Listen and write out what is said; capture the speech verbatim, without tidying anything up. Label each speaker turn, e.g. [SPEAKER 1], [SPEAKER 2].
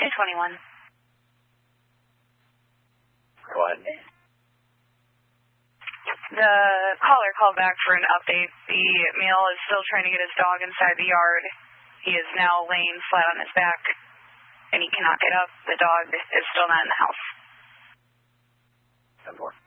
[SPEAKER 1] ten twenty-one.
[SPEAKER 2] Go ahead.
[SPEAKER 1] The caller called back for an update. The male is still trying to get his dog inside the yard. He is now laying flat on his back, and he cannot get up. The dog is still not in the house.
[SPEAKER 2] ten four.